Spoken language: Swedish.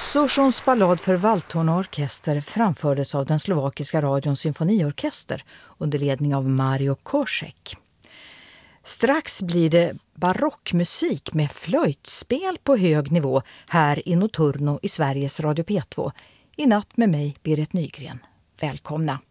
Sorsons ballad för valthorn och orkester framfördes av den slovakiska radions symfoniorkester under ledning av Mario Korsek. Strax blir det barockmusik med flöjtspel på hög nivå här i Noturno i Sveriges Radio P2. I natt med mig, Berit Nygren. Välkomna!